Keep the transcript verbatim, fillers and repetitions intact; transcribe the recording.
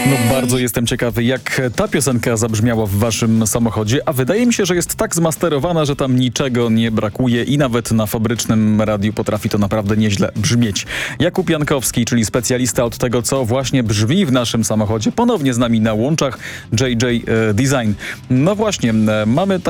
No bardzo jestem ciekawy, jak ta piosenka zabrzmiała w waszym samochodzie, a wydaje mi się, że jest tak zmasterowana, że tam niczego nie brakuje i nawet na fabrycznym radiu potrafi to naprawdę nieźle brzmieć. Jakub Jankowski, czyli specjalista od tego, co właśnie brzmi w naszym samochodzie, ponownie z nami na łączach J J Design. No właśnie, mamy